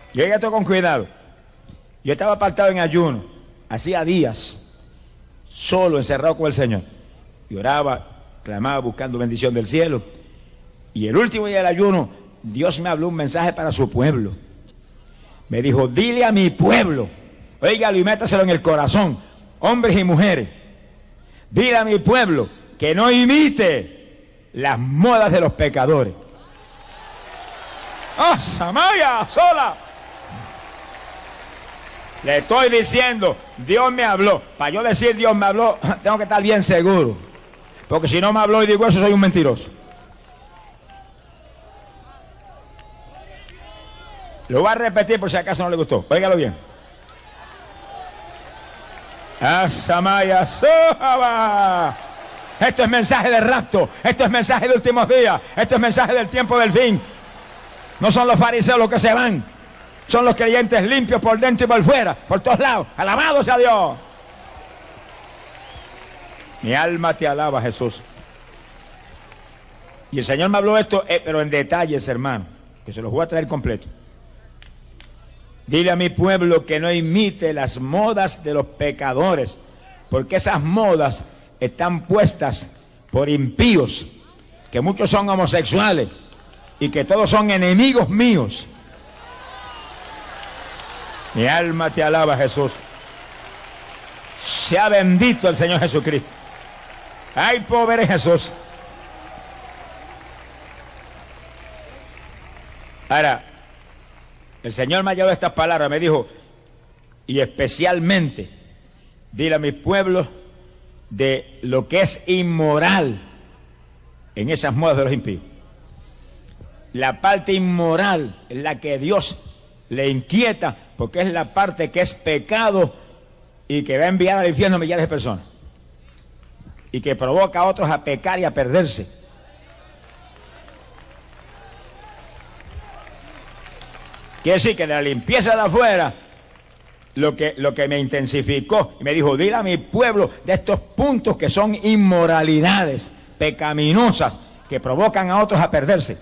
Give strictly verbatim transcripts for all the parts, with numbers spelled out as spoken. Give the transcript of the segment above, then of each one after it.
Y oiga esto con cuidado. Yo estaba apartado en ayuno, hacía días, solo, encerrado con el Señor. Y oraba, clamaba, buscando bendición del cielo. Y el último día del ayuno, Dios me habló un mensaje para su pueblo. Me dijo, dile a mi pueblo, óigalo y métaselo en el corazón, hombres y mujeres. Dile a mi pueblo que no imite las modas de los pecadores. ¡Ah, Samaya, sola! Le estoy diciendo, Dios me habló. Para yo decir Dios me habló, tengo que estar bien seguro. Porque si no me habló y digo eso, soy un mentiroso. Lo voy a repetir por si acaso no le gustó. Óigalo bien. Asamaya Sohaba. Esto es mensaje de rapto. Esto es mensaje de últimos días. Esto es mensaje del tiempo del fin. No son los fariseos los que se van. Son los creyentes limpios por dentro y por fuera. Por todos lados. Alabado sea Dios. Mi alma te alaba, Jesús. Y el Señor me habló esto, eh, pero en detalles, hermano. Que se los voy a traer completo. Dile a mi pueblo que no imite las modas de los pecadores, porque esas modas están puestas por impíos, que muchos son homosexuales y que todos son enemigos míos. Mi alma te alaba, Jesús. Sea bendito el Señor Jesucristo. Ay, pobre Jesús. Ahora, el Señor me ha llevado estas palabras, me dijo, y especialmente, dile a mis pueblos de lo que es inmoral en esas modas de los impíos. La parte inmoral es la que Dios le inquieta, porque es la parte que es pecado y que va a enviar al infierno a millares de personas. Y que provoca a otros a pecar y a perderse. Quiere decir que de la limpieza de afuera, lo que, lo que me intensificó, y me dijo, dile a mi pueblo de estos puntos que son inmoralidades pecaminosas, que provocan a otros a perderse.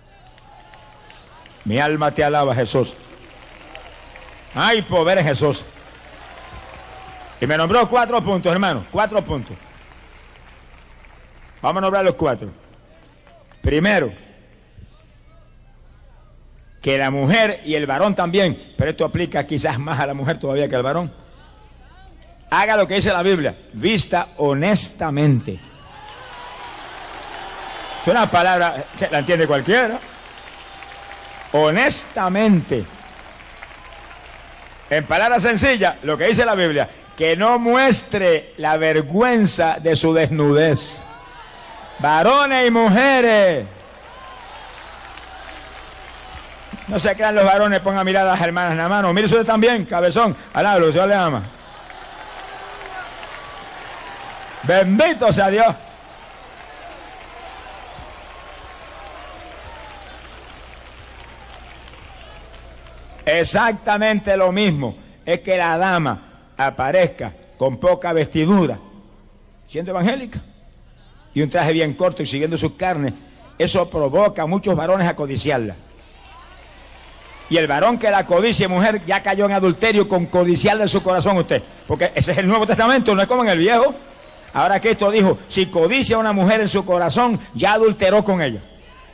Mi alma te alaba, Jesús. Ay, pobre Jesús. Y me nombró cuatro puntos, hermano, cuatro puntos. Vamos a nombrar los cuatro. Primero, que la mujer y el varón también, pero esto aplica quizás más a la mujer todavía que al varón, haga lo que dice la Biblia, vista honestamente. Es una palabra que la entiende cualquiera. Honestamente. En palabras sencillas, lo que dice la Biblia, que no muestre la vergüenza de su desnudez. Varones y mujeres. No se crean los varones, pongan a mirar a las hermanas en la mano. Mire usted también, cabezón. Alablo, el Señor le ama. Bendito sea Dios. Exactamente lo mismo es que la dama aparezca con poca vestidura, siendo evangélica, y un traje bien corto y siguiendo sus carnes. Eso provoca a muchos varones a codiciarla. Y el varón que la codicia, mujer, ya cayó en adulterio con codiciarle en su corazón a usted. Porque ese es el Nuevo Testamento, no es como en el Viejo. Ahora Cristo dijo, si codicia a una mujer en su corazón, ya adulteró con ella.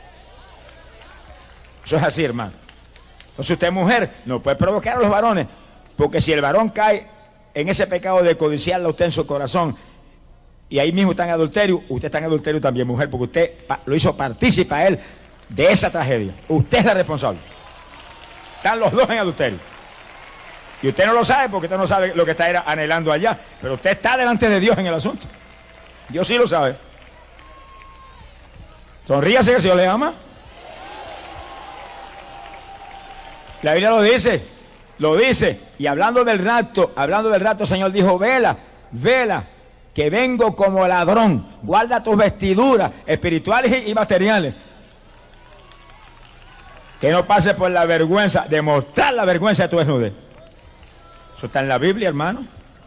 Eso es así, hermano. Entonces usted, mujer, no puede provocar a los varones. Porque si el varón cae en ese pecado de codiciarla a usted en su corazón, y ahí mismo está en adulterio, usted está en adulterio también, mujer, porque usted lo hizo partícipe a él de esa tragedia. Usted es la responsable. Están los dos en adulterio. Y usted no lo sabe porque usted no sabe lo que está era anhelando allá. Pero usted está delante de Dios en el asunto. Dios sí lo sabe. Sonríase que el Señor le ama. La Biblia lo dice. Lo dice. Y hablando del rapto, hablando del rapto, el Señor dijo, vela, vela, que vengo como ladrón. Guarda tus vestiduras espirituales y materiales. Que no pase por la vergüenza, demostrar la vergüenza de tu desnudez. Eso está en la Biblia, hermano.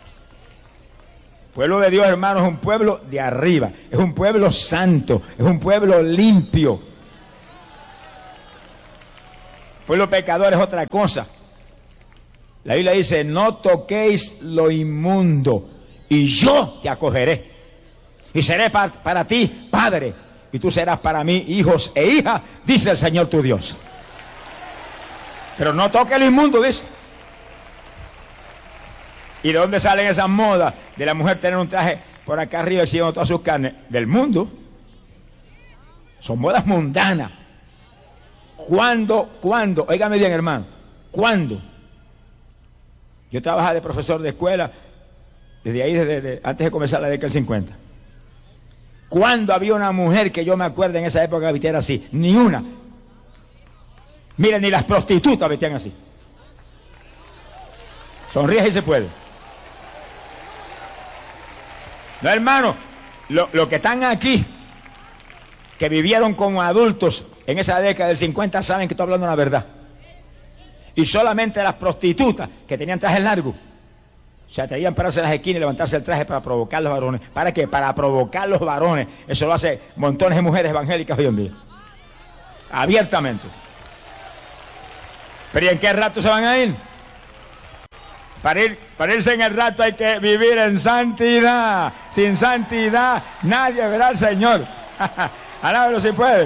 El pueblo de Dios, hermano, es un pueblo de arriba. Es un pueblo santo. Es un pueblo limpio. Pues los pecadores es otra cosa. La Biblia dice, no toquéis lo inmundo y yo te acogeré. Y seré pa para ti padre y tú serás para mí hijos e hijas, dice el Señor tu Dios. Pero no toques lo inmundo, dice. ¿Y de dónde salen esas modas de la mujer tener un traje por acá arriba exhibiendo todas sus carnes? Del mundo. Son modas mundanas. ¿Cuándo? ¿Cuándo? Óigame bien, hermano. ¿Cuándo? Yo trabajaba de profesor de escuela desde ahí, desde, desde antes de comenzar la década del cincuenta. ¿Cuándo había una mujer que yo me acuerdo en esa época que vistiera así? Ni una. Miren, ni las prostitutas vestían así. Sonríe si se puede. No, hermano, lo, lo que están aquí, que vivieron como adultos en esa década del cincuenta, saben que estoy hablando la verdad. Y solamente las prostitutas que tenían trajes largos se atrevían a pararse en las esquinas y levantarse el traje para provocar a los varones. ¿Para qué? Para provocar a los varones. Eso lo hace montones de mujeres evangélicas hoy en día. Abiertamente. ¿Pero y en qué rato se van a ir? Para, ir, para irse en el rato hay que vivir en santidad. Sin santidad nadie verá al Señor. Alábalo si puede.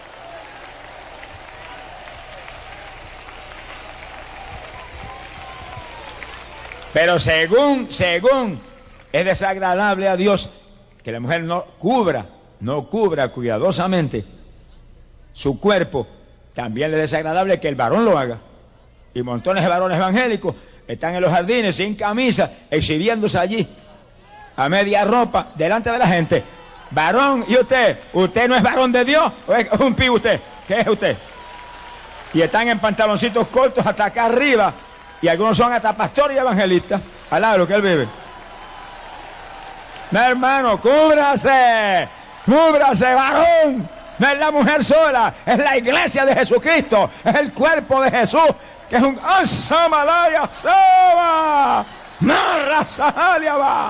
Pero según, según es desagradable a Dios que la mujer no cubra, no cubra cuidadosamente su cuerpo, también le es desagradable que el varón lo haga. Y montones de varones evangélicos están en los jardines sin camisa, exhibiéndose allí a media ropa delante de la gente. Varón, ¿y usted? ¿Usted no es varón de Dios? ¿O es un pibe usted? ¿Qué es usted? Y están en pantaloncitos cortos hasta acá arriba. Y algunos son hasta pastores y evangelistas. Alá lo que él vive. No, hermano, cúbrase. Cúbrase, varón. No es la mujer sola, es la iglesia de Jesucristo. Es el cuerpo de Jesús. Que es un Asamalaya Saba. Marrasalia.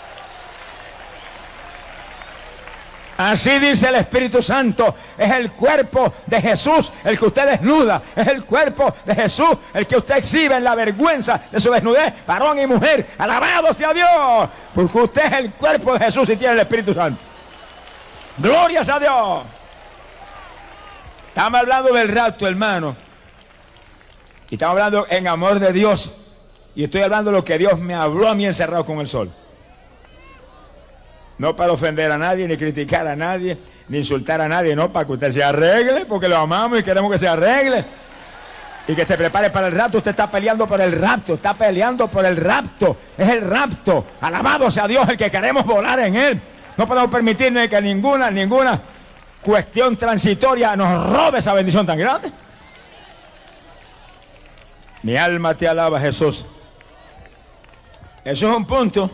Así dice el Espíritu Santo, es el cuerpo de Jesús el que usted desnuda, es el cuerpo de Jesús el que usted exhibe en la vergüenza de su desnudez, varón y mujer, alabado sea Dios, porque usted es el cuerpo de Jesús y tiene el Espíritu Santo. Glorias a Dios. Estamos hablando del rapto, hermano, y estamos hablando en amor de Dios, y estoy hablando de lo que Dios me habló a mí encerrado con el sol. No para ofender a nadie, ni criticar a nadie, ni insultar a nadie, no, para que usted se arregle, porque lo amamos y queremos que se arregle. Y que se prepare para el rapto. Usted está peleando por el rapto, está peleando por el rapto. Es el rapto. Alabado sea Dios, el que queremos volar en él. No podemos permitirnos que ninguna, ninguna cuestión transitoria nos robe esa bendición tan grande. Mi alma te alaba, Jesús. Eso es un punto.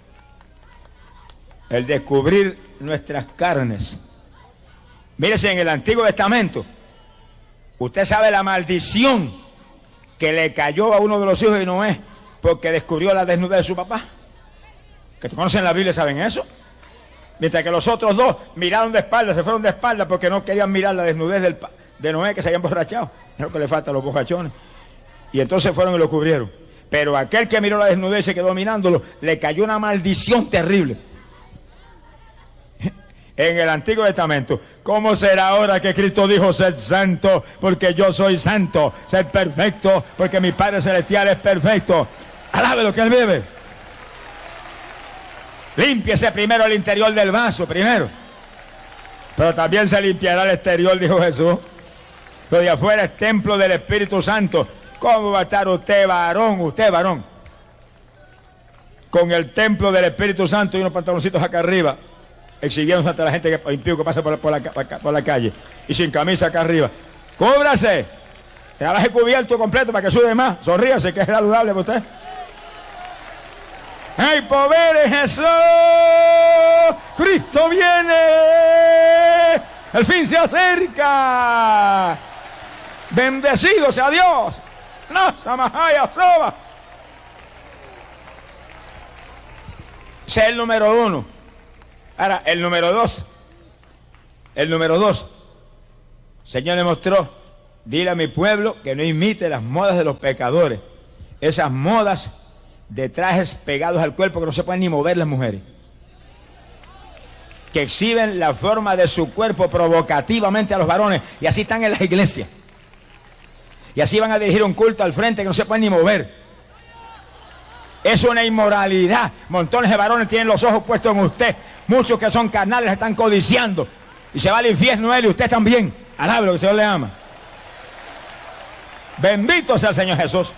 El descubrir nuestras carnes. Mírese, en el Antiguo Testamento, usted sabe la maldición que le cayó a uno de los hijos de Noé porque descubrió la desnudez de su papá. Que conocen la Biblia, ¿saben eso? Mientras que los otros dos miraron de espalda, se fueron de espalda porque no querían mirar la desnudez del, de Noé, que se habían emborrachado. Es lo que le falta a los bocachones. Y entonces fueron y lo cubrieron. Pero aquel que miró la desnudez y se quedó mirándolo, le cayó una maldición terrible. En el Antiguo Testamento, ¿cómo será ahora que Cristo dijo, sed santo, porque yo soy santo, sed perfecto, porque mi Padre Celestial es perfecto? Alabe lo que él vive. Límpiese primero el interior del vaso, primero. Pero también se limpiará el exterior, dijo Jesús. Lo de afuera es templo del Espíritu Santo. ¿Cómo va a estar usted, varón, usted, varón, con el templo del Espíritu Santo y unos pantaloncitos acá arriba, exhibiéndose ante la gente que impío que pasa por la, por, la, por la calle y sin camisa acá arriba? ¡Cúbrase! Trabaje cubierto completo para que sube más. Sonríase, que es saludable para usted. ¡Ay, poder de Jesús! ¡Cristo viene! ¡El fin se acerca! ¡Bendecido sea Dios! ¡No, Samahaya Soba! Ese es el número uno. Ahora, el número dos. El número dos. El Señor le mostró dile a mi pueblo que no imite las modas de los pecadores. Esas modas de trajes pegados al cuerpo que no se pueden ni mover las mujeres, que exhiben la forma de su cuerpo provocativamente a los varones, y así están en las iglesias. Y así van a dirigir un culto al frente que no se pueden ni mover. Es una inmoralidad. Montones de varones tienen los ojos puestos en usted. Muchos que son carnales están codiciando. Y se va al infierno él y usted también. Alabe lo que el Señor le ama. Bendito sea el Señor Jesús.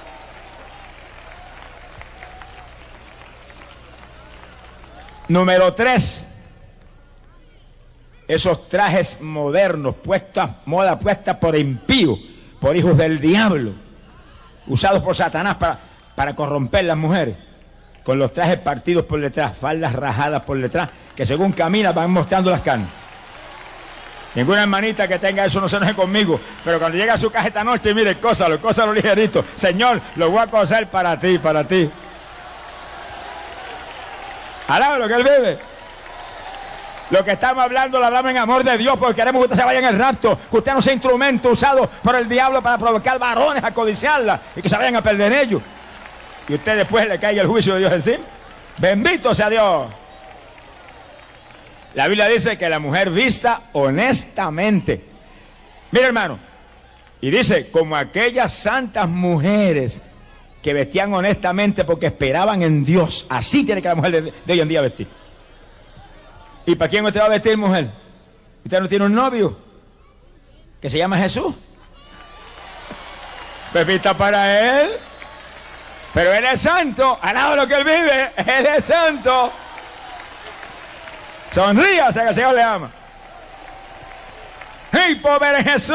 Número tres. Esos trajes modernos, puestos, moda puesta por impíos, por hijos del diablo, usados por Satanás para, para corromper las mujeres, con los trajes partidos por detrás, faldas rajadas por detrás, que según caminan van mostrando las carnes. Ninguna hermanita que tenga eso no se enoje conmigo, pero cuando llega a su casa esta noche, mire, cósalo, cósalo ligerito. Señor, lo voy a coser para ti, para ti. Alaba lo que él vive. Lo que estamos hablando lo hablamos en amor de Dios, porque queremos que usted se vaya en el rapto, que usted no sea instrumento usado por el diablo para provocar varones a codiciarla y que se vayan a perder en ellos. Y usted después le caiga el juicio de Dios encima. Bendito sea Dios. La Biblia dice que la mujer vista honestamente. Mira, hermano, y dice, como aquellas santas mujeres que vestían honestamente porque esperaban en Dios. Así tiene que la mujer de, de hoy en día vestir. ¿Y para quién usted va a vestir, mujer? ¿Usted no tiene un novio que se llama Jesús? Pepita para él. Pero él es santo. Alaba lo que él vive. Él es santo. Sonría, o sea que el Señor le ama. ¡Hey, pobre Jesús!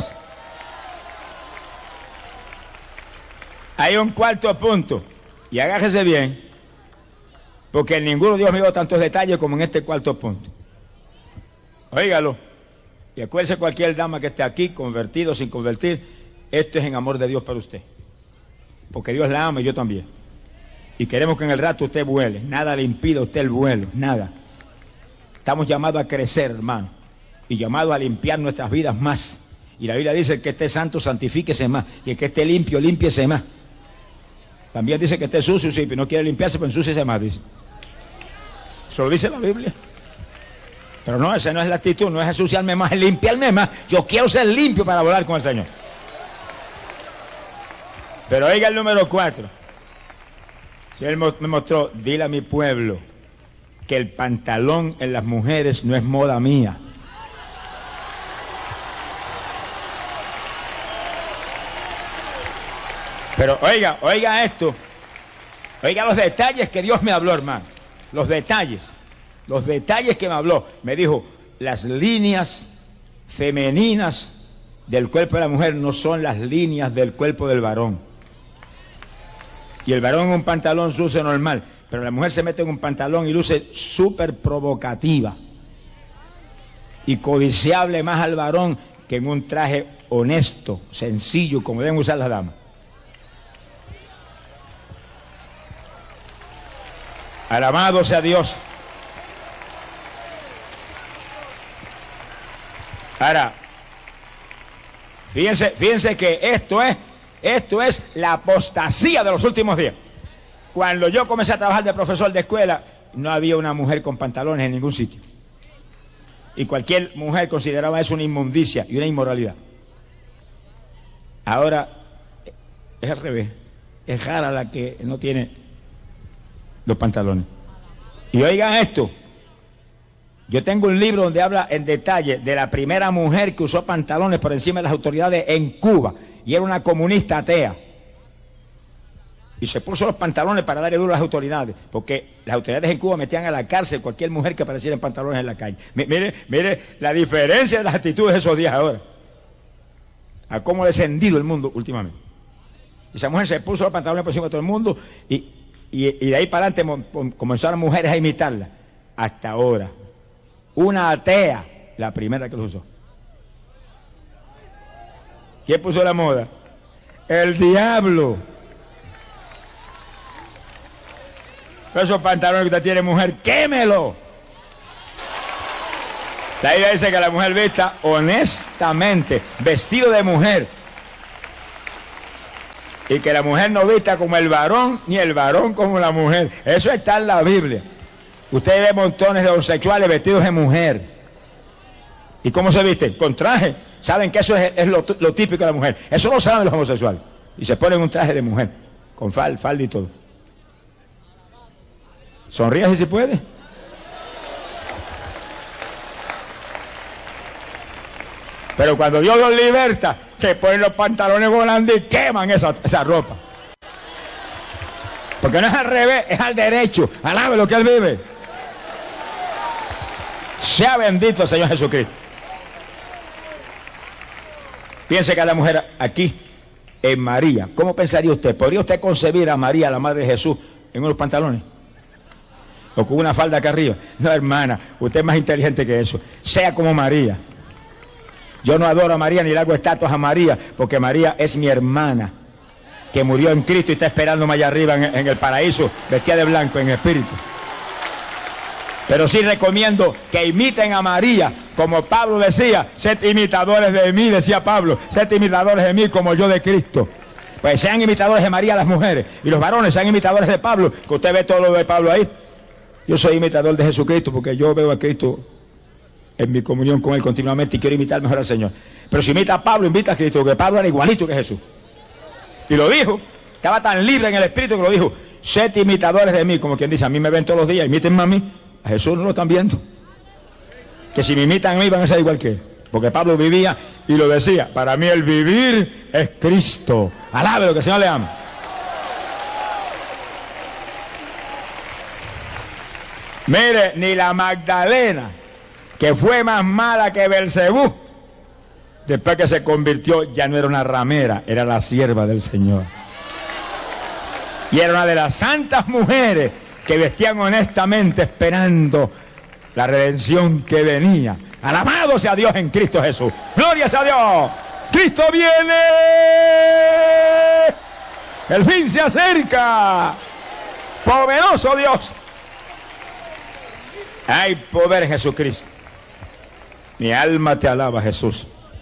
Hay un cuarto punto. Y agárjese bien. Porque en ninguno Dios me dio tantos detalles como en este cuarto punto. Óigalo. Y acuérdese cualquier dama que esté aquí, convertido o sin convertir, esto es en amor de Dios para usted. Porque Dios la ama y yo también. Y queremos que en el rato usted vuele. Nada le impida a usted el vuelo, nada. Estamos llamados a crecer, hermano. Y llamados a limpiar nuestras vidas más. Y la Biblia dice que esté santo, santifíquese más. Y el que esté limpio, límpiese más. También dice que esté sucio, sí, pero no quiere limpiarse, pero ensúciese más, dice. Eso lo dice la Biblia. Pero no, esa no es la actitud, no es ensuciarme más, es limpiarme más. Yo quiero ser limpio para volar con el Señor. Pero oiga el número cuatro. Si él me mostró, dile a mi pueblo que el pantalón en las mujeres no es moda mía. Pero oiga, oiga esto. Oiga los detalles que Dios me habló, hermano. Los detalles. Los detalles que me habló. Me dijo, las líneas femeninas del cuerpo de la mujer no son las líneas del cuerpo del varón. Y el varón en un pantalón luce normal, pero la mujer se mete en un pantalón y luce súper provocativa. Y codiciable más al varón que en un traje honesto, sencillo, como deben usar las damas. Alabado sea Dios. Ahora, fíjense, fíjense que esto es, esto es la apostasía de los últimos días. Cuando yo comencé a trabajar de profesor de escuela, no había una mujer con pantalones en ningún sitio. Y cualquier mujer consideraba eso una inmundicia y una inmoralidad. Ahora es al revés. Es rara la que no tiene los pantalones. Y oigan esto. Yo tengo un libro donde habla en detalle de la primera mujer que usó pantalones por encima de las autoridades en Cuba. Y era una comunista atea. Y se puso los pantalones para darle duro a las autoridades. Porque las autoridades en Cuba metían a la cárcel cualquier mujer que apareciera en pantalones en la calle. Mire, mire la diferencia de las actitudes de esos días ahora. A cómo ha descendido el mundo últimamente. Esa mujer se puso los pantalones por encima de todo el mundo y, y, y de ahí para adelante comenzaron mujeres a imitarla. Hasta ahora. Una atea, la primera que los usó. ¿Quién puso la moda? El diablo. Esos pantalones que usted tiene, mujer, quémelo. La Biblia dice que la mujer vista honestamente, vestido de mujer. Y que la mujer no vista como el varón, ni el varón como la mujer. Eso está en la Biblia. Usted ve montones de homosexuales vestidos de mujer. ¿Y cómo se visten? Con traje. Saben que eso es, es lo, lo típico de la mujer. Eso lo saben los homosexuales. Y se ponen un traje de mujer, con fal, falda y todo. Sonríe si se puede. Pero cuando Dios los liberta, se ponen los pantalones volando y queman esa, esa ropa. Porque no es al revés, es al derecho. Alabe lo que Él vive. Sea bendito el Señor Jesucristo. Piense que la mujer aquí, en María, ¿cómo pensaría usted? ¿Podría usted concebir a María, la madre de Jesús, en unos pantalones? ¿O con una falda acá arriba? No, hermana, usted es más inteligente que eso. Sea como María. Yo no adoro a María ni le hago estatuas a María, porque María es mi hermana, que murió en Cristo y está esperándome allá arriba en, en el paraíso, vestida de blanco en espíritu. Pero sí recomiendo que imiten a María, como Pablo decía, sed imitadores de mí, decía Pablo, sed imitadores de mí como yo de Cristo. Pues sean imitadores de María las mujeres, y los varones sean imitadores de Pablo, que usted ve todo lo de Pablo ahí. Yo soy imitador de Jesucristo, porque yo veo a Cristo en mi comunión con Él continuamente y quiero imitar mejor al Señor. Pero si imita a Pablo, invita a Cristo, porque Pablo era igualito que Jesús. Y lo dijo, estaba tan libre en el espíritu que lo dijo, sed imitadores de mí, como quien dice, a mí me ven todos los días, imítenme a mí. A Jesús no lo están viendo. Que si me imitan a mí van a ser igual que Él. Porque Pablo vivía y lo decía, para mí el vivir es Cristo. Alabe lo que el Señor le ama. Mire, ni la Magdalena, que fue más mala que Belcebú, después que se convirtió, ya no era una ramera, era la sierva del Señor. Y era una de las santas mujeres que vestían honestamente esperando la redención que venía. Alabado sea Dios en Cristo Jesús. Gloria sea Dios. Cristo viene. El fin se acerca. Poderoso Dios. Hay poder en Jesucristo. Mi alma te alaba, Jesús.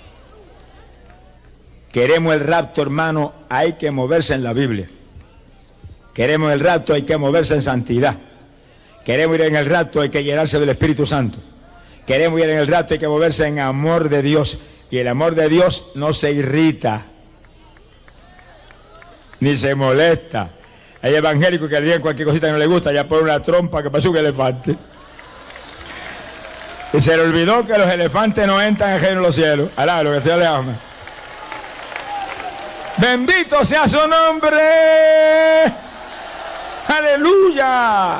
Queremos el rapto, hermano, hay que moverse en la Biblia. Queremos el rapto, hay que moverse en santidad. Queremos ir en el rapto, hay que llenarse del Espíritu Santo. Queremos ir en el rapto, hay que moverse en amor de Dios. Y el amor de Dios no se irrita, ni se molesta. Hay evangélicos que le digan cualquier cosita que no le gusta, ya pone una trompa que parece un elefante. Y se le olvidó que los elefantes no entran al reino de los cielos. Alá, lo que el Señor le ama. Bendito sea su nombre. Aleluya.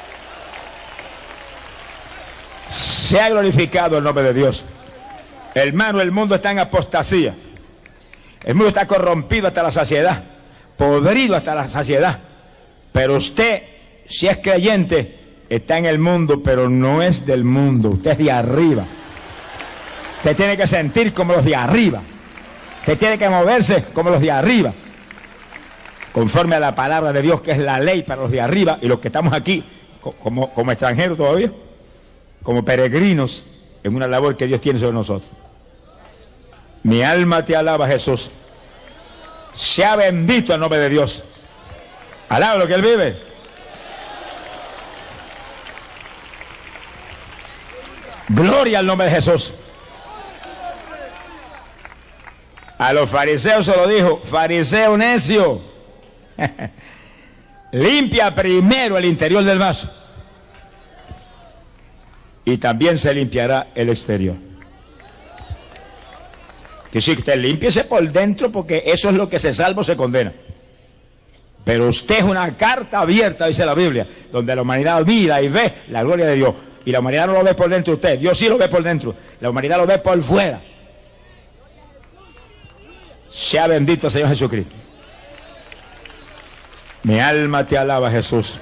Sea glorificado el nombre de Dios. Hermano, el mundo está en apostasía. El mundo está corrompido hasta la saciedad, podrido hasta la saciedad. Pero usted, si es creyente, está en el mundo, pero no es del mundo. Usted es de arriba. Usted tiene que sentir como los de arriba. Usted tiene que moverse como los de arriba, conforme a la palabra de Dios, que es la ley para los de arriba, y los que estamos aquí como, como extranjeros todavía, como peregrinos en una labor que Dios tiene sobre nosotros. Mi alma te alaba, Jesús. Sea bendito el nombre de Dios. Alaba lo que Él vive. Gloria al nombre de Jesús. A los fariseos se lo dijo, fariseo necio, limpia primero el interior del vaso y también se limpiará el exterior. Que si usted límpiese por dentro, porque eso es lo que se salva o se condena. Pero usted es una carta abierta, dice la Biblia, donde la humanidad mira y ve la gloria de Dios. Y la humanidad no lo ve por dentro de usted, Dios sí lo ve por dentro, la humanidad lo ve por fuera. Sea bendito el Señor Jesucristo. Mi alma te alaba, Jesús.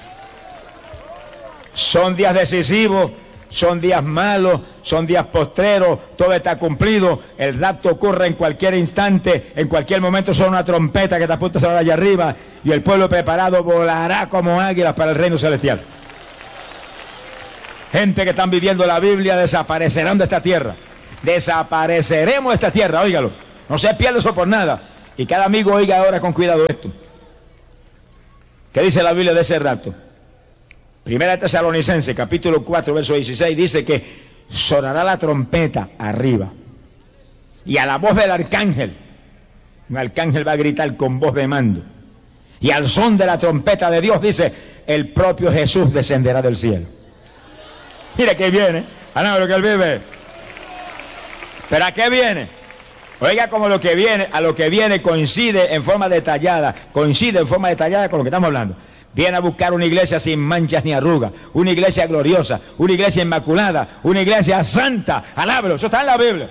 Son días decisivos, son días malos, son días postreros, todo está cumplido. El rapto ocurre en cualquier instante, en cualquier momento suena una trompeta que está a punto de sonar allá arriba y el pueblo preparado volará como águilas para el reino celestial. Gente que están viviendo la Biblia desaparecerán de esta tierra. Desapareceremos de esta tierra, óigalo. No se pierda eso por nada. Y cada amigo oiga ahora con cuidado esto. ¿Qué dice la Biblia de ese rato? Primera de Tesalonicenses, capítulo cuatro, verso dieciséis, dice que sonará la trompeta arriba. Y a la voz del arcángel, un arcángel va a gritar con voz de mando. Y al son de la trompeta de Dios, dice, el propio Jesús descenderá del cielo. Mire que viene, a lo que él vive. ¿Pero a qué viene? Oiga, como lo que viene, a lo que viene coincide en forma detallada, coincide en forma detallada con lo que estamos hablando. Viene a buscar una iglesia sin manchas ni arrugas, una iglesia gloriosa, una iglesia inmaculada, una iglesia santa. Alábelo, eso está en la Biblia.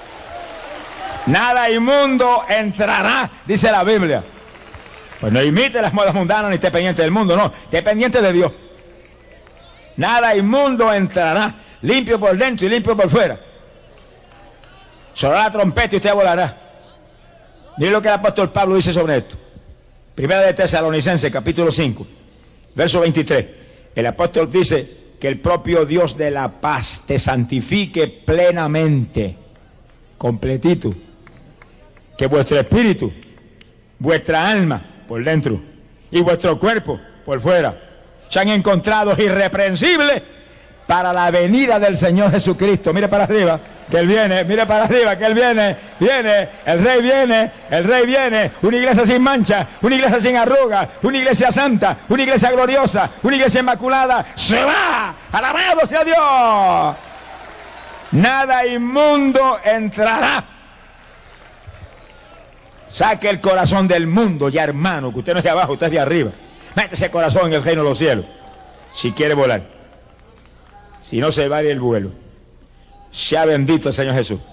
Nada inmundo entrará, dice la Biblia. Pues no imite las modas mundanas ni esté pendiente del mundo, no, esté pendiente de Dios. Nada inmundo entrará, limpio por dentro y limpio por fuera. Sonará la trompeta y usted volará. Mire lo que el apóstol Pablo dice sobre esto. Primera de Tesalonicenses, capítulo cinco, verso veintitrés. El apóstol dice que el propio Dios de la paz te santifique plenamente, completito. Que vuestro espíritu, vuestra alma por dentro y vuestro cuerpo por fuera sean encontrados irreprensibles para la venida del Señor Jesucristo. Mire para arriba, que Él viene, mire para arriba, que Él viene, viene, el Rey viene, el Rey viene, una iglesia sin mancha, una iglesia sin arrugas, una iglesia santa, una iglesia gloriosa, una iglesia inmaculada, se va, alabado sea Dios. Nada inmundo entrará. Saque el corazón del mundo ya, hermano, que usted no es de abajo, usted es de arriba. Mete ese corazón en el reino de los cielos, si quiere volar. Si no, se va a ir el vuelo. Sea bendito el Señor Jesús.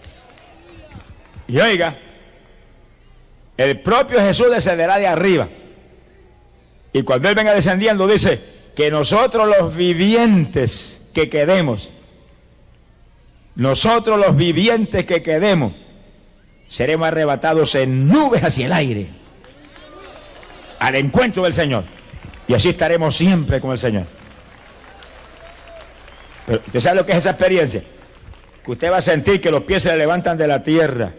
Y oiga, el propio Jesús descenderá de arriba. Y cuando Él venga descendiendo, dice que nosotros los vivientes que quedemos, nosotros los vivientes que quedemos, seremos arrebatados en nubes hacia el aire, al encuentro del Señor. Y así estaremos siempre con el Señor. Pero ¿usted sabe lo que es esa experiencia? Que usted va a sentir que los pies se le levantan de la tierra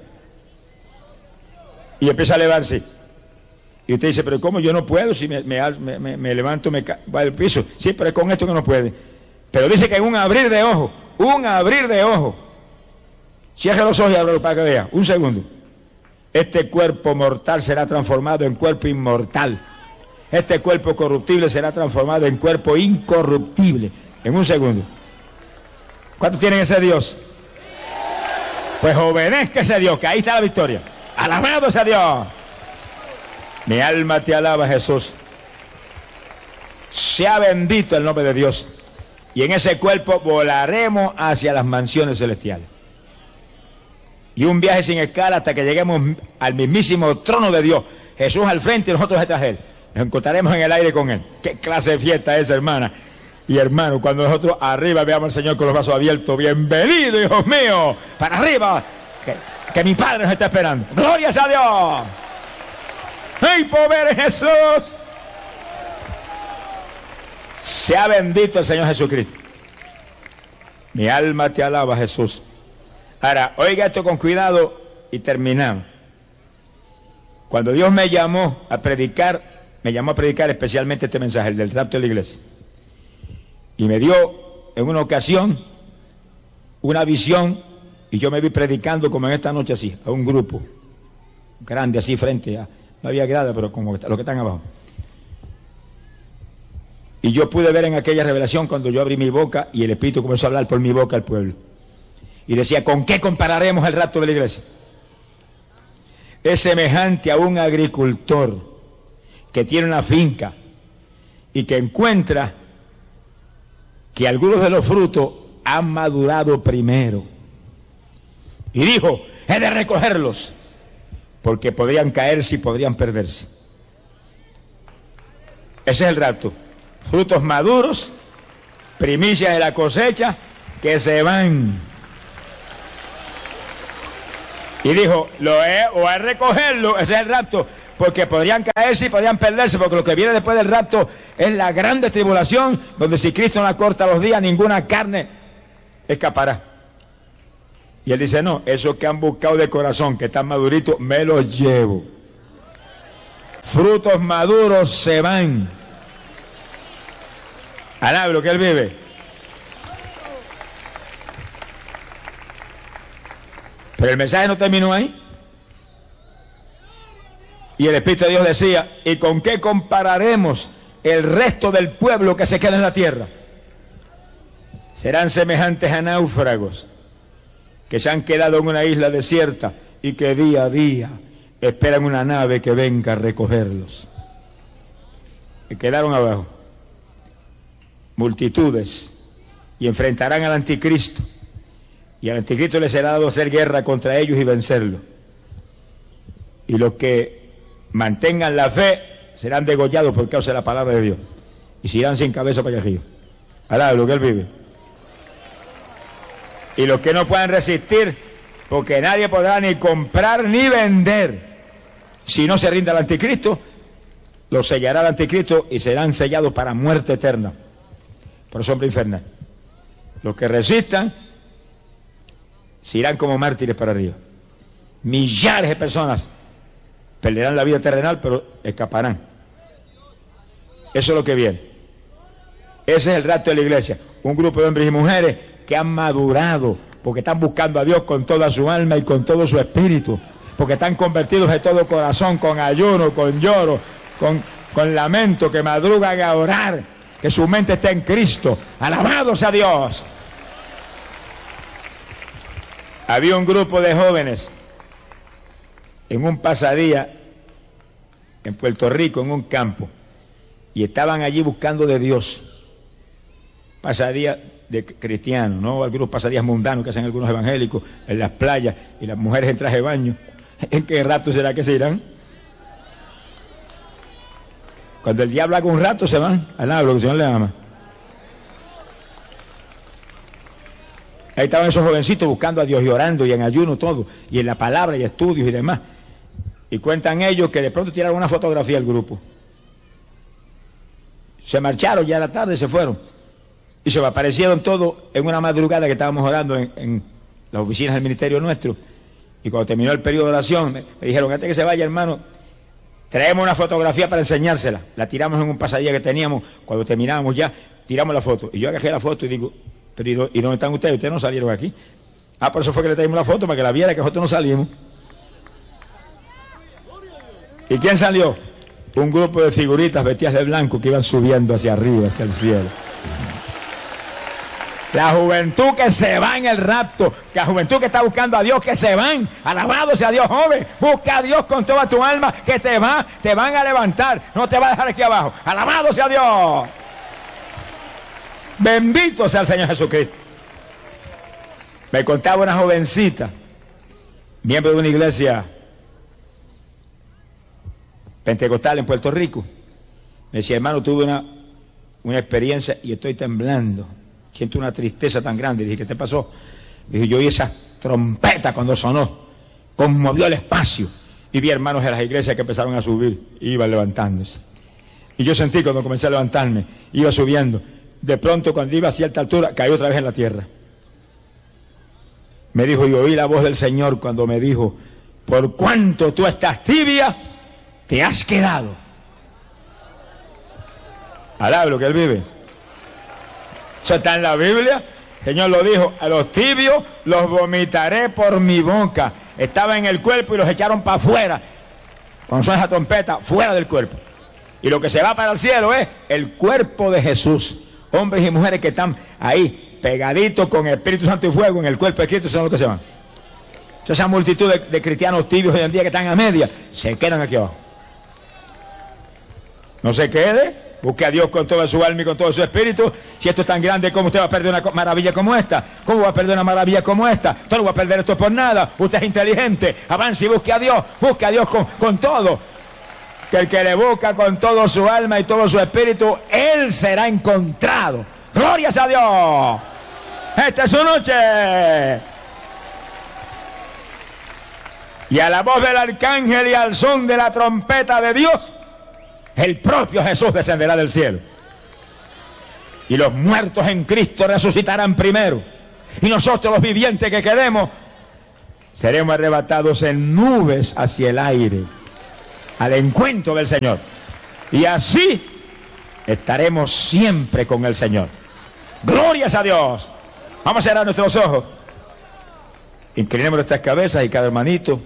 y empieza a elevarse. Y usted dice, pero ¿cómo yo no puedo? Si me, me, me, me levanto, me cae al piso. Sí, pero es con esto que no puede. Pero dice que en un abrir de ojos, un abrir de ojos. Cierre los ojos y ábrelo para que vea. Un segundo. Este cuerpo mortal será transformado en cuerpo inmortal. Este cuerpo corruptible será transformado en cuerpo incorruptible. En un segundo. ¿Cuántos tienen ese Dios? Pues obedezca ese Dios, que ahí está la victoria. Alabado sea Dios. Mi alma te alaba, Jesús. Sea bendito el nombre de Dios. Y en ese cuerpo volaremos hacia las mansiones celestiales. Y un viaje sin escala hasta que lleguemos al mismísimo trono de Dios. Jesús al frente y nosotros detrás de Él. Nos encontraremos en el aire con Él. ¿Qué clase de fiesta es, hermana? Y hermano, cuando nosotros arriba veamos al Señor con los brazos abiertos, bienvenido, hijos míos, para arriba, que, que mi Padre nos está esperando. ¡Gloria a Dios! ¡Ay, pobre Jesús! Sea bendito el Señor Jesucristo. Mi alma te alaba, Jesús. Ahora, oiga esto con cuidado y terminamos. Cuando Dios me llamó a predicar, me llamó a predicar especialmente este mensaje, el del rapto de la iglesia. Y me dio en una ocasión una visión y yo me vi predicando como en esta noche así, a un grupo grande así frente a, no había grada, pero como los que están abajo. Y yo pude ver en aquella revelación cuando yo abrí mi boca y el Espíritu comenzó a hablar por mi boca al pueblo. Y decía, ¿con qué compararemos el rapto de la iglesia? Es semejante a un agricultor que tiene una finca y que encuentra que algunos de los frutos han madurado primero. Y dijo, he de recogerlos, porque podrían caerse y podrían perderse. Ese es el rapto. Frutos maduros, primicias de la cosecha, que se van. Y dijo, lo he, o a recogerlo, ese es el rapto. porque podrían caerse y podrían perderse, porque lo que viene después del rapto es la grande tribulación, donde si Cristo no acorta los días, ninguna carne escapará. Y él dice, no, esos que han buscado de corazón, que están maduritos, me los llevo. Frutos maduros se van. Alabe lo que él vive. Pero el mensaje no terminó ahí. Y el Espíritu de Dios decía, ¿y con qué compararemos el resto del pueblo que se queda en la tierra? Serán semejantes a náufragos que se han quedado en una isla desierta y que día a día esperan una nave que venga a recogerlos. Se quedaron abajo. Multitudes, y enfrentarán al anticristo, y al anticristo le será dado hacer guerra contra ellos y vencerlo, y los que mantengan la fe serán degollados por causa de la palabra de Dios, y se irán sin cabeza para allá arriba. Alá, lo que él vive. Y los que no puedan resistir, porque nadie podrá ni comprar ni vender si no se rinde al anticristo, los sellará el anticristo y serán sellados para muerte eterna por sombra infernal. Los que resistan se irán como mártires para arriba. Millares de personas perderán la vida terrenal, pero escaparán. Eso es lo que viene. Ese es el rapto de la iglesia. Un grupo de hombres y mujeres que han madurado, porque están buscando a Dios con toda su alma y con todo su espíritu, porque están convertidos de todo corazón, con ayuno, con lloro, con, con lamento, que madrugan a orar, que su mente está en Cristo. ¡Alabado sea Dios! Había un grupo de jóvenes en un pasadía en Puerto Rico, en un campo, y estaban allí buscando de Dios. Pasadía de cristianos, no algunos pasadías mundanos que hacen algunos evangélicos en las playas y las mujeres en traje de baño. ¿En qué rato será que se irán? Cuando el diablo haga un rato se van al hablo, que el Señor le ama. Ahí estaban esos jovencitos buscando a Dios y orando y en ayuno todo, y en la palabra y estudios y demás. Y cuentan ellos que de pronto tiraron una fotografía al grupo. Se marcharon, ya a la tarde se fueron. Y se me aparecieron todos en una madrugada que estábamos orando en, en las oficinas del ministerio nuestro. Y cuando terminó el periodo de oración, me, me dijeron, antes que se vaya, hermano, traemos una fotografía para enseñársela. La tiramos en un pasadía que teníamos. Cuando terminábamos ya, tiramos la foto. Y yo agarré la foto y digo, pero ¿y dónde están ustedes? Ustedes no salieron aquí. Ah, por eso fue que le traímos la foto, para que la viera, que nosotros no salimos. ¿Y quién salió? Un grupo de figuritas vestidas de blanco que iban subiendo hacia arriba, hacia el cielo. La juventud que se va en el rapto, la juventud que está buscando a Dios, que se van. Alabado sea Dios, joven. Busca a Dios con toda tu alma, que te va, te van a levantar. No te va a dejar aquí abajo. Alabado sea Dios. Bendito sea el Señor Jesucristo. Me contaba una jovencita, miembro de una iglesia pentecostal en Puerto Rico. Me decía, hermano, tuve una, una experiencia y estoy temblando. Siento una tristeza tan grande. Dije, ¿qué te pasó? Dije, yo oí esa trompeta cuando sonó, conmovió el espacio, y vi hermanos de las iglesias que empezaron a subir, iban levantándose. Y yo sentí cuando comencé a levantarme, iba subiendo. De pronto, cuando iba a cierta altura, caí otra vez en la tierra. Me dijo, y oí la voz del Señor cuando me dijo, por cuanto tú estás tibia, te has quedado. Alaba lo que él vive. Eso está en la Biblia. El Señor lo dijo, a los tibios los vomitaré por mi boca. Estaba en el cuerpo y los echaron para afuera. Con esa trompeta, fuera del cuerpo. Y lo que se va para el cielo es el cuerpo de Jesús. Hombres y mujeres que están ahí, pegaditos con el Espíritu Santo y fuego en el cuerpo de Cristo, son los que se van. Entonces esa multitud de, de cristianos tibios hoy en día que están a media, se quedan aquí abajo. No se quede. Busque a Dios con toda su alma y con todo su espíritu. Si esto es tan grande, ¿cómo usted va a perder una maravilla como esta? ¿Cómo va a perder una maravilla como esta? Usted no va a perder esto por nada. Usted es inteligente. Avance y busque a Dios. Busque a Dios con, con todo. Que el que le busca con todo su alma y todo su espíritu, Él será encontrado. ¡Glorias a Dios! ¡Esta es su noche! Y a la voz del arcángel y al son de la trompeta de Dios, el propio Jesús descenderá del cielo. Y los muertos en Cristo resucitarán primero. Y nosotros los vivientes que quedemos, seremos arrebatados en nubes hacia el aire, al encuentro del Señor. Y así estaremos siempre con el Señor. Glorias a Dios. Vamos a cerrar nuestros ojos. Inclinemos nuestras cabezas y cada hermanito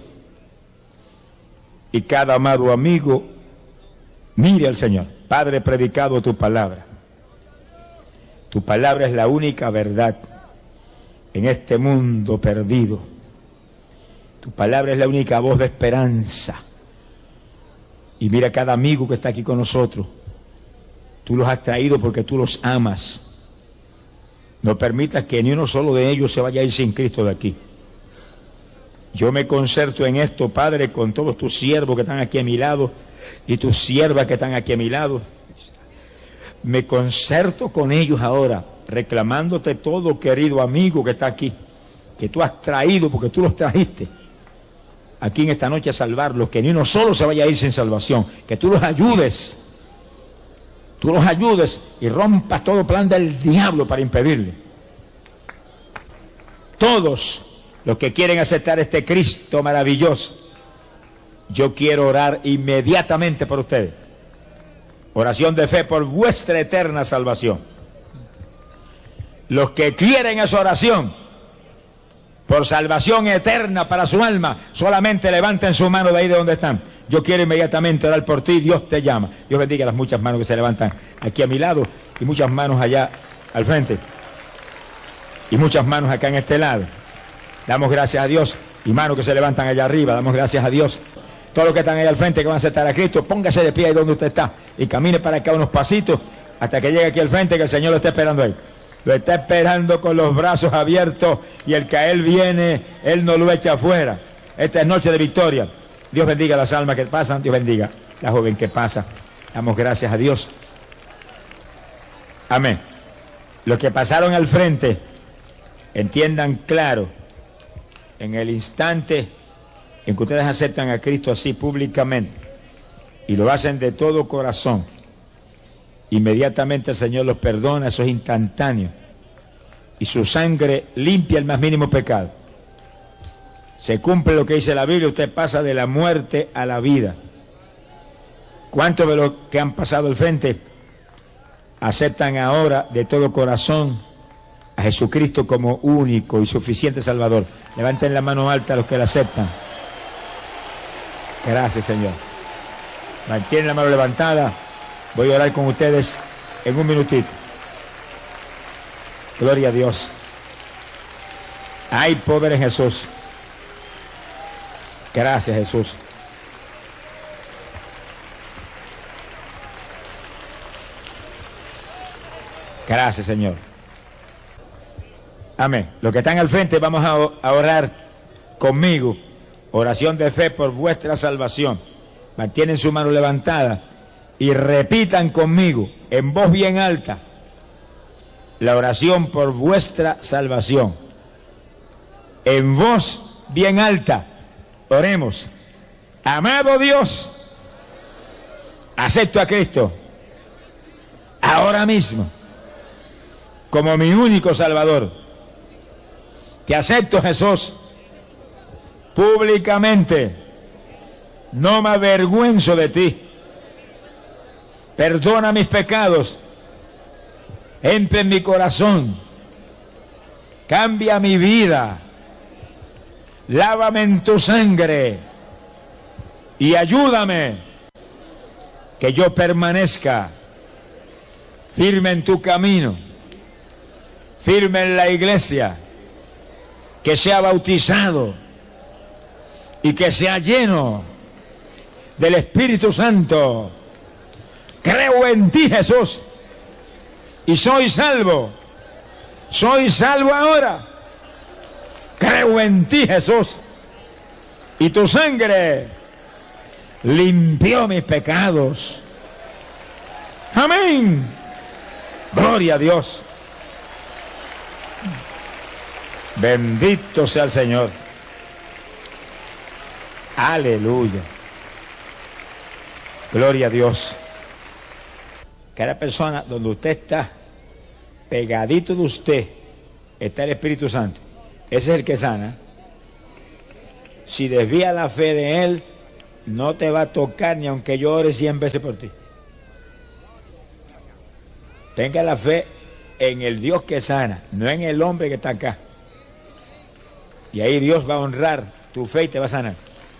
y cada amado amigo mire al Señor. Padre, predicado tu palabra. Tu palabra es la única verdad en este mundo perdido. Tu palabra es la única voz de esperanza. Y mira cada amigo que está aquí con nosotros. Tú los has traído porque tú los amas. No permitas que ni uno solo de ellos se vaya a ir sin Cristo de aquí. Yo me concerto en esto, Padre, con todos tus siervos que están aquí a mi lado y tus siervas que están aquí a mi lado. Me concerto con ellos ahora, reclamándote todo, querido amigo que está aquí, que tú has traído, porque tú los trajiste aquí en esta noche a salvarlos, que ni uno solo se vaya a ir sin salvación, que tú los ayudes, tú los ayudes y rompas todo plan del diablo para impedirle. Todos los que quieren aceptar este Cristo maravilloso, yo quiero orar inmediatamente por ustedes. Oración de fe por vuestra eterna salvación. Los que quieren esa oración por salvación eterna para su alma, solamente levanten su mano de ahí de donde están. Yo quiero inmediatamente orar por ti. Dios te llama. Dios bendiga las muchas manos que se levantan aquí a mi lado y muchas manos allá al frente y muchas manos acá en este lado. Damos gracias a Dios. Y manos que se levantan allá arriba, damos gracias a Dios. Todos los que están ahí al frente que van a aceptar a Cristo, póngase de pie ahí donde usted está y camine para acá unos pasitos hasta que llegue aquí al frente, que el Señor lo está esperando ahí. Lo está esperando con los brazos abiertos y el que a Él viene, Él no lo echa afuera. Esta es noche de victoria. Dios bendiga las almas que pasan, Dios bendiga la joven que pasa. Damos gracias a Dios. Amén. Los que pasaron al frente, entiendan claro, en el instante en que ustedes aceptan a Cristo así públicamente y lo hacen de todo corazón, inmediatamente el Señor los perdona, eso es instantáneo, y su sangre limpia el más mínimo pecado. Se cumple lo que dice la Biblia, usted pasa de la muerte a la vida. ¿Cuántos de los que han pasado al frente aceptan ahora de todo corazón a Jesucristo como único y suficiente Salvador? Levanten la mano alta los que la aceptan. Gracias, Señor. Mantienen la mano levantada. Voy a orar con ustedes en un minutito. Gloria a Dios. Hay poder en Jesús. Gracias, Jesús. Gracias, Señor. Amén. Los que están al frente, vamos a orar conmigo. Oración de fe por vuestra salvación. Mantienen su mano levantada y repitan conmigo en voz bien alta la oración por vuestra salvación. En voz bien alta, oremos. Amado Dios, acepto a Cristo ahora mismo como mi único Salvador. Te acepto, Jesús, públicamente. No me avergüenzo de ti. Perdona mis pecados. Entra en mi corazón. Cambia mi vida. Lávame en tu sangre. Y ayúdame que yo permanezca firme en tu camino, firme en la iglesia, que sea bautizado y que sea lleno del Espíritu Santo. Creo en ti, Jesús, y soy salvo. Soy salvo ahora. Creo en ti, Jesús, y tu sangre limpió mis pecados. Amén. Gloria a Dios. Bendito sea el Señor. Aleluya. Gloria a Dios. Cada persona donde usted está, pegadito de usted, está el Espíritu Santo. Ese es el que sana. Si desvía la fe de Él, no te va a tocar ni aunque yo ore cien veces por ti. Tenga la fe en el Dios que sana, no en el hombre que está acá. Y ahí Dios va a honrar tu fe y te va a sanar.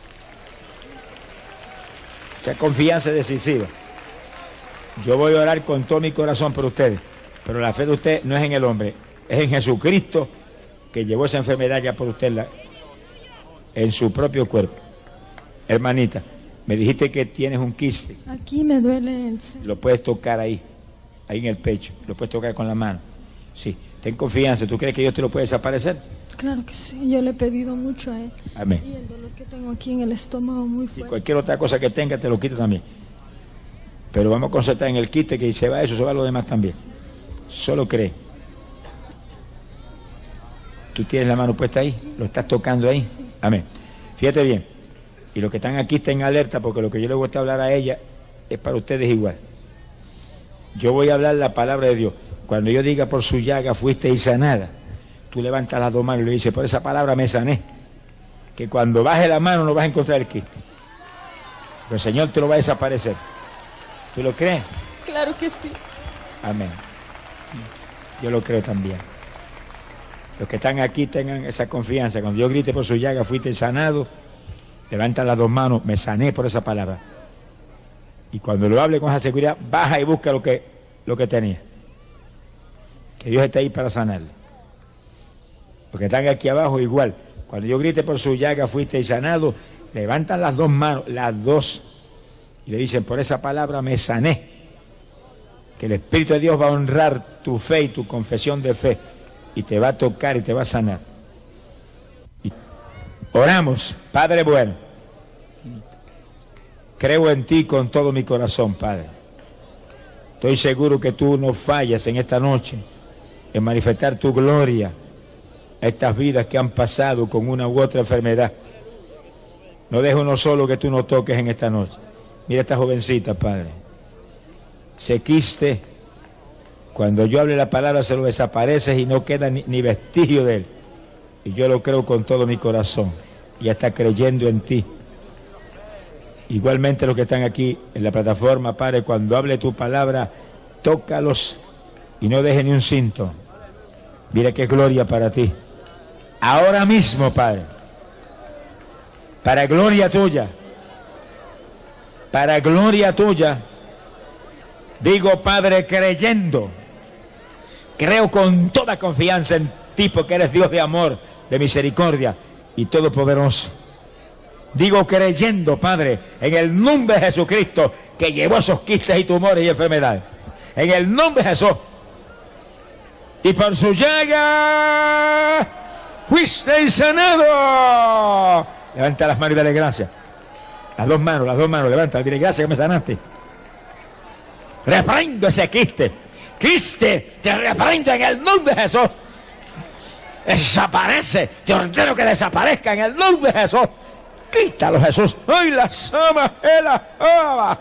Esa confianza es decisiva. Yo voy a orar con todo mi corazón por ustedes, pero la fe de usted no es en el hombre, es en Jesucristo, que llevó esa enfermedad ya por usted la, en su propio cuerpo. Hermanita, me dijiste que tienes un quiste. Aquí me duele el seno. Lo puedes tocar ahí, ahí en el pecho, lo puedes tocar con la mano. Sí, ten confianza. ¿Tú crees que Dios te lo puede desaparecer? Claro que sí, yo le he pedido mucho a Él. Amén. Y el dolor que tengo aquí en el estómago muy fuerte. Y cualquier otra cosa que tenga te lo quita también. Pero vamos a concentrar en el quiste, que se va eso, se va lo demás también. Solo cree. Tú tienes la mano puesta ahí, lo estás tocando ahí. Sí. Amén. Fíjate bien. Y los que están aquí estén alerta, porque lo que yo le voy a hablar a ella es para ustedes igual. Yo voy a hablar la palabra de Dios. Cuando yo diga por su llaga fuiste sanada, tú levantas las dos manos y le dices, por esa palabra me sané. Que cuando baje la mano no vas a encontrar el quiste. Pero el Señor te lo va a desaparecer. ¿Tú lo crees? Claro que sí. Amén. Yo lo creo también. Los que están aquí tengan esa confianza. Cuando yo grite por su llaga fuiste sanado, levanta las dos manos, me sané por esa palabra. Y cuando lo hable con esa seguridad, baja y busca lo que, lo que tenía. Que Dios está ahí para sanarle. Los que están aquí abajo igual. Cuando yo grite por su llaga fuiste sanado, levantan las dos manos, las dos, y le dicen, por esa palabra me sané. Que el Espíritu de Dios va a honrar tu fe y tu confesión de fe, y te va a tocar y te va a sanar. Y oramos, Padre bueno. Creo en ti con todo mi corazón, Padre. Estoy seguro que tú no fallas en esta noche en manifestar tu gloria a estas vidas que han pasado con una u otra enfermedad. No dejo uno solo que tú no toques en esta noche. Mira esta jovencita, Padre. Se quiste, cuando yo hable la palabra se lo desapareces y no queda ni, ni vestigio de él. Y yo lo creo con todo mi corazón. Y ya está creyendo en ti. Igualmente los que están aquí en la plataforma, Padre, cuando hable tu palabra, tócalos y no deje ni un síntoma. Mira qué gloria para ti. Ahora mismo, Padre, para gloria tuya, para gloria tuya, digo, Padre, creyendo, creo con toda confianza en ti, porque eres Dios de amor, de misericordia y todopoderoso. Digo creyendo, Padre, en el nombre de Jesucristo, que llevó esos quistes y tumores y enfermedades. En el nombre de Jesús. Y por su llaga fuiste sanado. Levanta las manos y dale gracias. Las dos manos, las dos manos, levanta, dile gracias que me sanaste. Reprendo ese quiste. Quiste, te reprendo en el nombre de Jesús. Desaparece, te ordeno que desaparezca en el nombre de Jesús. Quítalo, Jesús. ¡Ay, la sama! ¡La ama!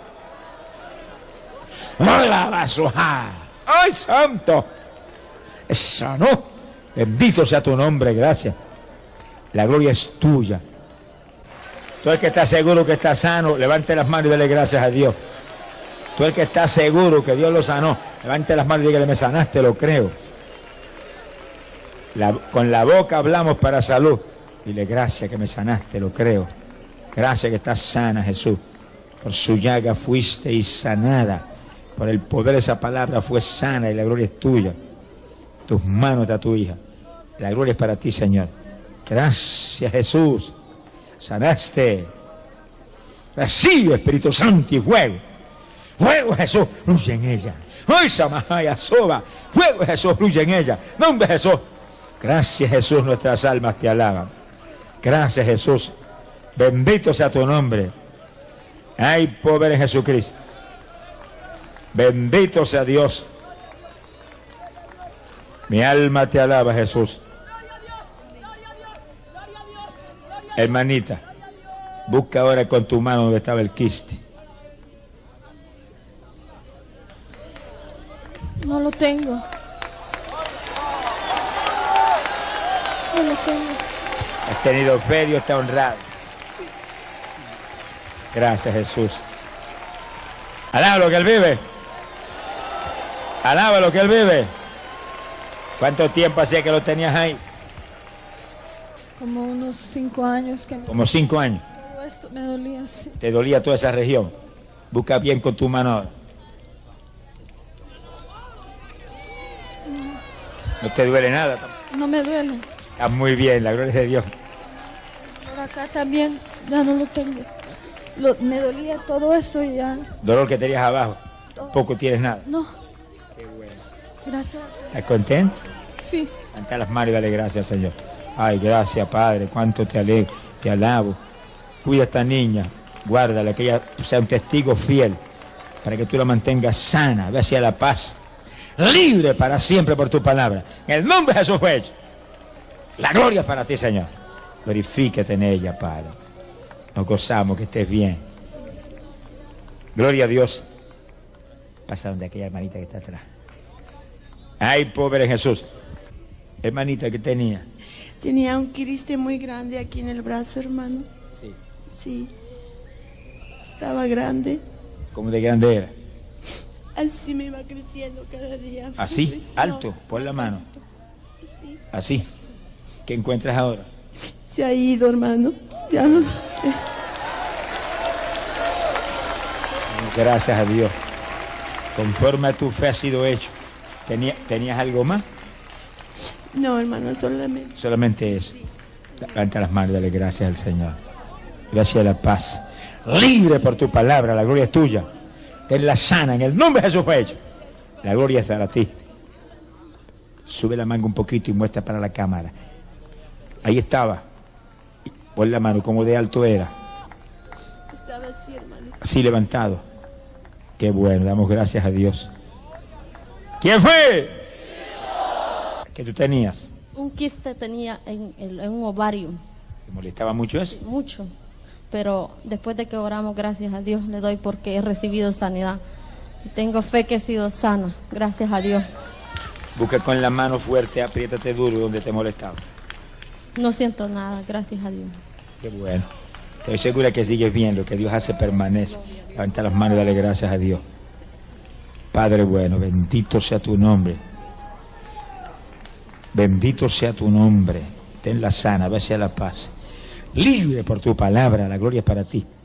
¡Ay, la basuja! ¡Ay, santo! ¡Sanó! Bendito sea tu nombre, gracias. La gloria es tuya. Tú el que está seguro que está sano, levante las manos y dale gracias a Dios. Tú el que está seguro que Dios lo sanó, levante las manos y dígale, me sanaste, lo creo. La, con la boca hablamos para salud. Dile gracias que me sanaste, lo creo. Gracias que estás sana, Jesús. Por su llaga fuiste y sanada. Por el poder de esa palabra fue sana y la gloria es tuya. Tus manos está tu hija. La gloria es para ti, Señor. Gracias, Jesús. Sanaste. Recibe, Espíritu Santo y fuego. Fuego, Jesús, fluye en ella. Hoy Samahaya soba. Fuego, Jesús, fluye en ella. Nombre de Jesús. Gracias, Jesús, nuestras almas te alaban. Gracias, Jesús. Bendito sea tu nombre. Hay poder en Jesucristo. Bendito sea Dios. Mi alma te alaba, Jesús. Hermanita, Busca ahora con tu mano donde estaba el quiste. No lo tengo. No lo tengo. Has tenido fe, Dios te ha honrado. Gracias, Jesús. Alaba lo que Él vive. Alaba lo que Él vive. ¿Cuánto tiempo hacía que lo tenías ahí? Como unos cinco años que me... Como cinco años. Todo esto me dolía así. Te dolía toda esa región. Busca bien con tu mano ahora. No te duele nada. No me duele. Estás muy bien, la gloria de Dios. Por acá también ya no lo tengo. Lo, me dolía todo eso y ya... Dolor que tenías abajo. Tampoco tienes nada. No. Qué bueno. Gracias. ¿Estás contento? Sí. Levanta las manos y dale gracias, Señor. Ay, gracias, Padre. Cuánto te alegro, te alabo. Cuida a esta niña. Guárdala, que ella sea un testigo fiel. Para que tú la mantengas sana. Ve hacia la paz. Libre para siempre por tu palabra. En el nombre de Jesús fue hecho. La gloria es para ti, Señor. Glorifícate en ella, Padre. Nos gozamos, que estés bien. Gloria a Dios. Pasa donde aquella hermanita que está atrás. Ay, pobre Jesús. Hermanita, ¿qué tenía? Tenía un quiste muy grande aquí en el brazo, hermano. Sí. Sí. Estaba grande. ¿Cómo de grande era? Así me iba creciendo cada día. ¿Así? Creciendo. ¿Alto? Pon la mano. Así. ¿Así? ¿Qué encuentras ahora? Se ha ido, hermano. Ya no. Gracias a Dios. Conforme a tu fe ha sido hecho. ¿Tenía, ¿Tenías algo más? No, hermano, solamente. Solamente eso. Levanta las manos y dale gracias al Señor. Gracias a la paz. Libre por tu palabra, la gloria es tuya. Tenla sana, en el nombre de Jesús fue hecho. La gloria es para ti. Sube la manga un poquito y muestra para la cámara. Ahí estaba. Pon la mano, como de alto era. Estaba así, hermano. Así levantado. Qué bueno, damos gracias a Dios. ¿Quién fue? ¿Qué tú tenías? Un quiste tenía en, en, en un ovario. ¿Te molestaba mucho eso? Mucho. Pero después de que oramos, gracias a Dios le doy porque he recibido sanidad. Y tengo fe que he sido sana. Gracias a Dios. Busca con la mano fuerte, apriétate duro donde te molestaba. No siento nada, gracias a Dios. Qué bueno. Estoy segura que sigues bien. Lo que Dios hace permanece. Levanta las manos y dale gracias a Dios. Padre bueno, bendito sea tu nombre. Bendito sea tu nombre. Tenla sana, ve hacia la paz. Libre por tu palabra, la gloria es para ti.